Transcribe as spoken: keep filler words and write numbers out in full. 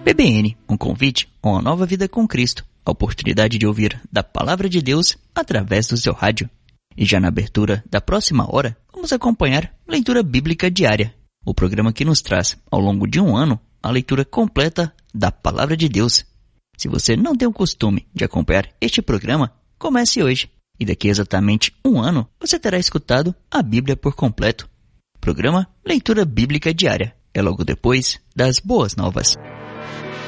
P B N, um convite a uma nova vida com Cristo, a oportunidade de ouvir da Palavra de Deus através do seu rádio. E já na abertura da próxima hora, vamos acompanhar Leitura Bíblica Diária, o programa que nos traz, ao longo de um ano, a leitura completa da Palavra de Deus. Se você não tem o costume de acompanhar este programa, comece hoje, e daqui a exatamente um ano, você terá escutado a Bíblia por completo. Programa Leitura Bíblica Diária, é logo depois das Boas Novas.